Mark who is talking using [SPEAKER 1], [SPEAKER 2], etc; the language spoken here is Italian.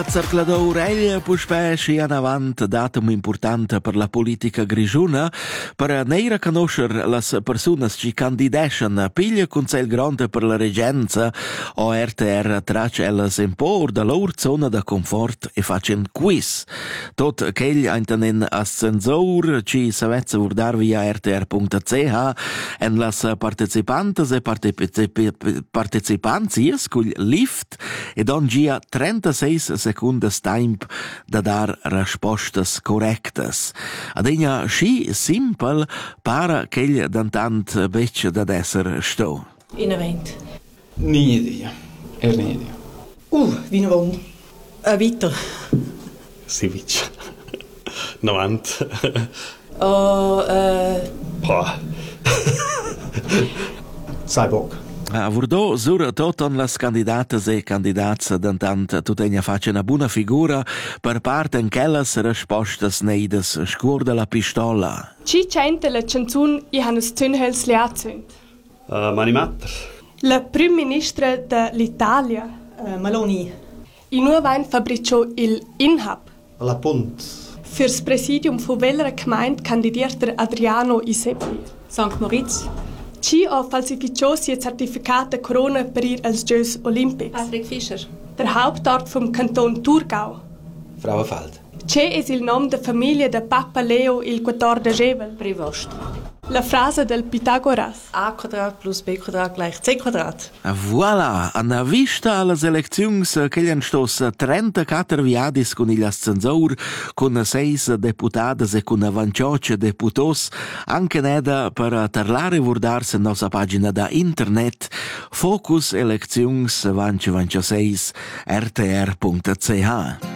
[SPEAKER 1] Cerclador Elia Puspè scia in avant datum importante per la politica grigiuna per neira conoscer las personas ci candideschen piglia Consell Grande per la Regenza o RTR trac ellas empor da lor zona da confort e facen quiz. Tot ch'egl eintanen ascensor ci savezza vurdar via rtr.ch en las partecipantes e partecipanzias cul lift e don gia 36 secundes temp da dar rispostas correctas. Adegna schi simpel para ch'egl dantant bec da esser sto.
[SPEAKER 2] In event.
[SPEAKER 3] Ni idea. Ni idea.
[SPEAKER 2] Vinavon. Vito.
[SPEAKER 3] Sivic. 90. Cyborg.
[SPEAKER 1] Vurdò sur toton las candidatas e candidats dantant tutegna faccia una buona figura per parte in quellas rispostas neidas scur de la pistola.
[SPEAKER 4] Ci cente la canzun Johannes Zünhels leazünd?
[SPEAKER 3] Mani Matter.
[SPEAKER 4] La Prim Ministra dell'Italia?
[SPEAKER 2] Maloney.
[SPEAKER 4] In nuovain fabricio il INHAP.
[SPEAKER 3] La Punt.
[SPEAKER 4] Fürs Präsidium von welcher Gemeinde kandidiert der Adriano Iseppi?
[SPEAKER 2] St. Moritz.
[SPEAKER 4] Ci ha falsificato sia certificata Corona per ir als Jeux Olympics?
[SPEAKER 2] Patrick Fischer.
[SPEAKER 4] Der Hauptort vom Kanton Thurgau?
[SPEAKER 3] Frauenfeld.
[SPEAKER 4] C'è è il nome della famiglia de Papa Leo il 14
[SPEAKER 2] Prevost.
[SPEAKER 4] La frase del Pythagoras.
[SPEAKER 2] A² plus B² gleich C².
[SPEAKER 1] Voilà, a vista allas elecziuns ch'egli stos 34 viadis con il ascensor, con 6 deputadas e con 28 deputos, anche neda per tarlare vurdarsi in nostra pagina da internet Focus Elecziuns 2026 rtr.ch.